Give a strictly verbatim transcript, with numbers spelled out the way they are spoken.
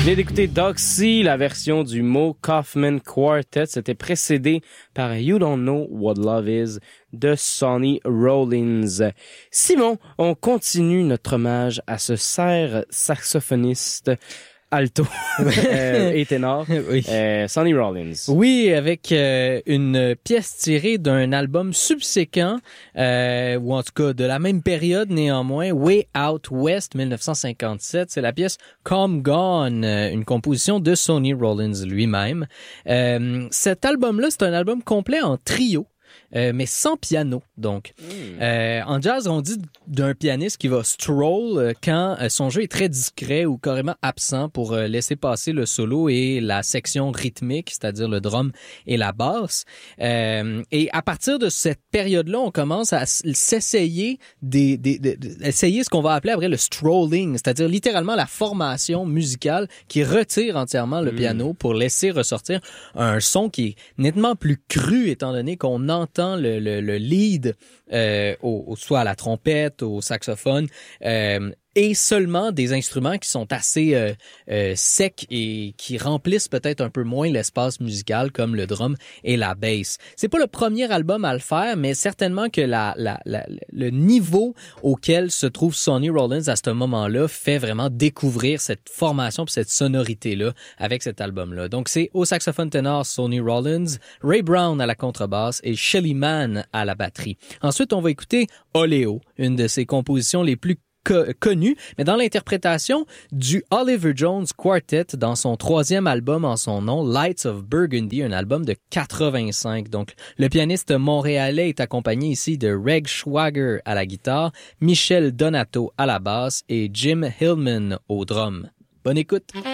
venez d'écouter Doxy, la version du Mo Kaufman Quartet. C'était précédé par You Don't Know What Love Is de Sonny Rollins. Simon, on continue notre hommage à ce serre saxophoniste alto euh, et ténor, oui. euh, Sonny Rollins. Oui, avec euh, une pièce tirée d'un album subséquent, euh, ou en tout cas de la même période néanmoins, Way Out West, dix-neuf cent cinquante-sept. C'est la pièce Come Gone, une composition de Sonny Rollins lui-même. Euh, cet album-là, c'est un album complet en trio. Euh, mais sans piano, donc. Mm. Euh, en jazz, on dit d'un pianiste qui va stroll euh, quand euh, son jeu est très discret ou carrément absent pour euh, laisser passer le solo et la section rythmique, c'est-à-dire le drum et la basse. Euh, et à partir de cette période-là, on commence à s'essayer des, des, des, essayer ce qu'on va appeler après le strolling, c'est-à-dire littéralement la formation musicale qui retire entièrement le mm. piano pour laisser ressortir un son qui est nettement plus cru, étant donné qu'on entend Le, le, le lead, euh, au, au, soit à la trompette, au saxophone, euh, et seulement des instruments qui sont assez euh, euh, secs et qui remplissent peut-être un peu moins l'espace musical, comme le drum et la bass. C'est pas le premier album à le faire, mais certainement que la, la, la, le niveau auquel se trouve Sonny Rollins à ce moment-là fait vraiment découvrir cette formation et cette sonorité-là avec cet album-là. Donc c'est au saxophone ténor Sonny Rollins, Ray Brown à la contrebasse et Shelly Manne à la batterie. Ensuite, on va écouter Oléo, une de ses compositions les plus Co- connu, mais dans l'interprétation du Oliver Jones Quartet dans son troisième album en son nom, Lights of Burgundy, un album de quatre-vingt-cinq. Donc, le pianiste montréalais est accompagné ici de Reg Schwager à la guitare, Michel Donato à la basse et Jim Hillman au drum. Bonne écoute!